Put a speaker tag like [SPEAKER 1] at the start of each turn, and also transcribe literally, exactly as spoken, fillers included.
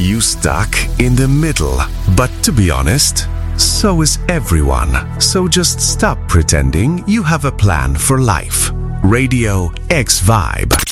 [SPEAKER 1] You stuck in the middle. But to be honest, so is everyone. So just stop pretending you have a plan for life. Radio X Vibe.